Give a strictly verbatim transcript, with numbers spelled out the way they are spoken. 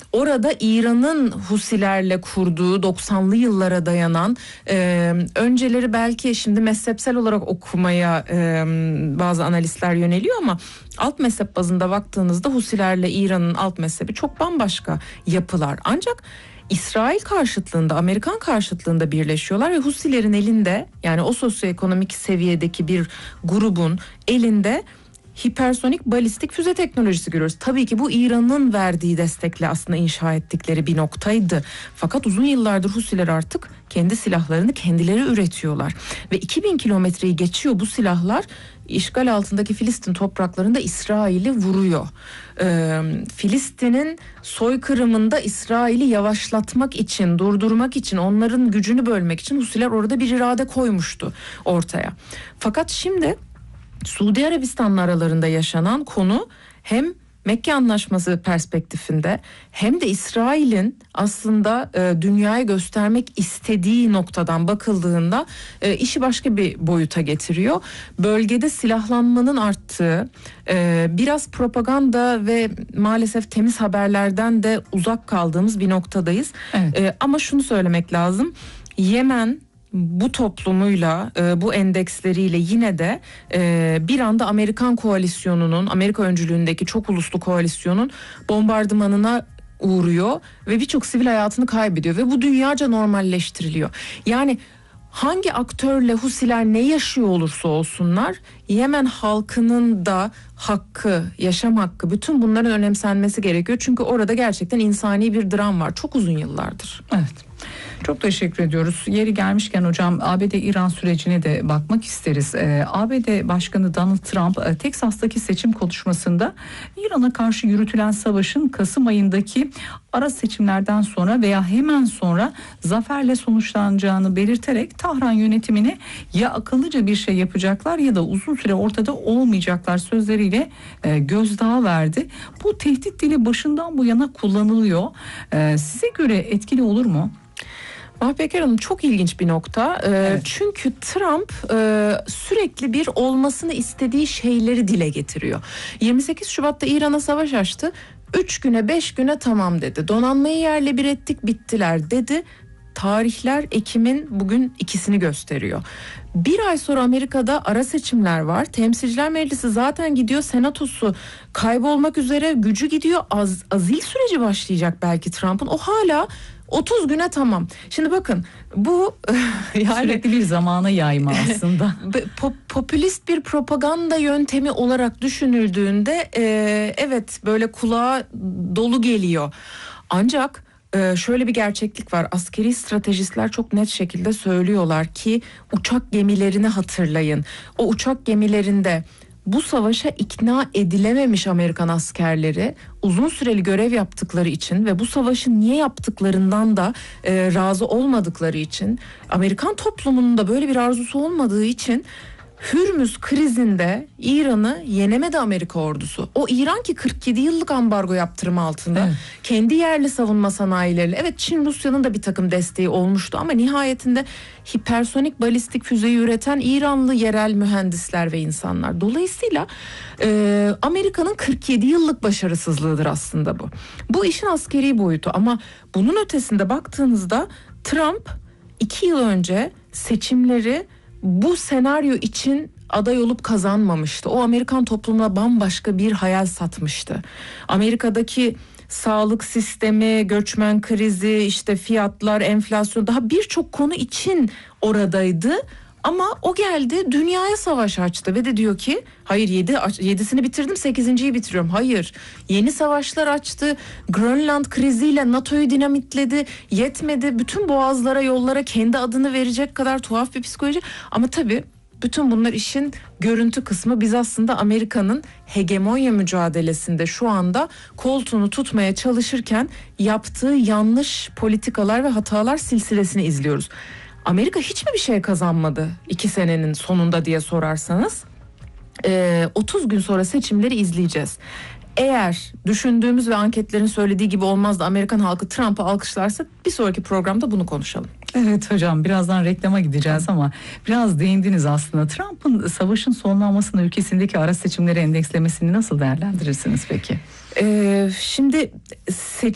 orada İran'ın Husilerle kurduğu doksanlı yıllara dayanan e, önceleri belki şimdi mezhepsel olarak okumaya e, bazı analistler yöneliyor ama alt mezhep bazında baktığınızda Husilerle İran'ın alt mezhebi çok bambaşka yapılar. Ancak İsrail karşıtlığında, Amerikan karşıtlığında birleşiyorlar ve Husilerin elinde, yani o sosyoekonomik seviyedeki bir grubun elinde hipersonik balistik füze teknolojisi görüyoruz. Tabii ki bu İran'ın verdiği destekle aslında inşa ettikleri bir noktaydı. Fakat uzun yıllardır Husiler artık kendi silahlarını kendileri üretiyorlar. Ve iki bin kilometreyi geçiyor bu silahlar, işgal altındaki Filistin topraklarında İsrail'i vuruyor. Ee, Filistin'in soykırımında İsrail'i yavaşlatmak için, durdurmak için, onların gücünü bölmek için Husiler orada bir irade koymuştu ortaya. Fakat şimdi Suudi Arabistan'la aralarında yaşanan konu hem Mekke Anlaşması perspektifinde hem de İsrail'in aslında e, dünyaya göstermek istediği noktadan bakıldığında e, işi başka bir boyuta getiriyor. Bölgede silahlanmanın arttığı, e, biraz propaganda ve maalesef temiz haberlerden de uzak kaldığımız bir noktadayız. Evet. E, ama şunu söylemek lazım. Yemen bu toplumuyla, bu endeksleriyle yine de bir anda Amerikan koalisyonunun, Amerika öncülüğündeki çok uluslu koalisyonun bombardımanına uğruyor ve birçok sivil hayatını kaybediyor ve bu dünyaca normalleştiriliyor. Yani hangi aktörle Husiler ne yaşıyor olursa olsunlar, Yemen halkının da hakkı, yaşam hakkı, bütün bunların önemsenmesi gerekiyor. Çünkü orada gerçekten insani bir dram var çok uzun yıllardır. Evet. Çok teşekkür ediyoruz. Yeri gelmişken hocam, A B D-İran sürecine de bakmak isteriz. Ee, A B D Başkanı Donald Trump, e, Teksas'taki seçim konuşmasında İran'a karşı yürütülen savaşın Kasım ayındaki ara seçimlerden sonra veya hemen sonra zaferle sonuçlanacağını belirterek Tahran yönetimine ya akıllıca bir şey yapacaklar ya da uzun süre ortada olmayacaklar sözleriyle e, gözdağı verdi. Bu tehdit dili başından bu yana kullanılıyor. E, size göre etkili olur mu? Mahpeker Hanım, çok ilginç bir nokta. Ee, evet. Çünkü Trump e, sürekli bir olmasını istediği şeyleri dile getiriyor. yirmi sekiz Şubat'ta İran'a savaş açtı. üç güne beş güne tamam dedi. Donanmayı yerle bir ettik, bittiler dedi. Tarihler Ekim'in bugün ikisini gösteriyor. Bir ay sonra Amerika'da ara seçimler var. Temsilciler Meclisi zaten gidiyor. Senatosu kaybolmak üzere, gücü gidiyor. Az, azil süreci başlayacak belki Trump'ın. O hala otuz güne tamam. Şimdi bakın, bu yani sürekli bir zamana yayma aslında. Pop, popülist bir propaganda yöntemi olarak düşünüldüğünde e, evet böyle kulağa dolu geliyor. Ancak e, şöyle bir gerçeklik var. Askeri stratejistler çok net şekilde söylüyorlar ki uçak gemilerini hatırlayın. O uçak gemilerinde bu savaşa ikna edilememiş Amerikan askerleri uzun süreli görev yaptıkları için ve bu savaşı niye yaptıklarından da e, razı olmadıkları için, Amerikan toplumunun da böyle bir arzusu olmadığı için Hürmüz krizinde İran'ı yenemedi Amerika ordusu. O İran ki kırk yedi yıllık ambargo yaptırımı altında, evet, kendi yerli savunma sanayileriyle, evet Çin Rusya'nın da bir takım desteği olmuştu ama nihayetinde hipersonik balistik füzeyi üreten İranlı yerel mühendisler ve insanlar. Dolayısıyla e, Amerika'nın kırk yedi yıllık başarısızlığıdır aslında bu. Bu işin askeri boyutu ama bunun ötesinde baktığınızda Trump iki yıl önce seçimleri bu senaryo için aday olup kazanmamıştı. O Amerikan toplumuna bambaşka bir hayal satmıştı. Amerika'daki sağlık sistemi, göçmen krizi, işte fiyatlar, enflasyon, daha birçok konu için oradaydı. Ama o geldi, dünyaya savaş açtı ve de diyor ki hayır, yedi, yedisini bitirdim, sekizinciyi bitiriyorum. Hayır, yeni savaşlar açtı. Grönland kriziyle NATO'yu dinamitledi. Yetmedi, bütün boğazlara, yollara kendi adını verecek kadar tuhaf bir psikoloji. Ama tabii bütün bunlar işin görüntü kısmı. Biz aslında Amerika'nın hegemonya mücadelesinde şu anda koltuğunu tutmaya çalışırken yaptığı yanlış politikalar ve hatalar silsilesini izliyoruz. Amerika hiç mi bir şey kazanmadı iki senenin sonunda diye sorarsanız, e, otuz gün sonra seçimleri izleyeceğiz. Eğer düşündüğümüz ve anketlerin söylediği gibi olmaz da Amerikan halkı Trump'ı alkışlarsa bir sonraki programda bunu konuşalım. Evet hocam, birazdan reklama gideceğiz ama biraz değindiniz aslında. Trump'ın savaşın sonlanmasını, ülkesindeki ara seçimleri endekslemesini nasıl değerlendirirsiniz peki? Ee, şimdi seç